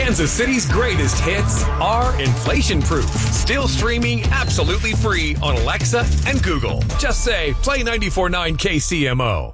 Kansas City's greatest hits are inflation-proof. Still streaming absolutely free on Alexa and Google. Just say, play 94.9 KCMO.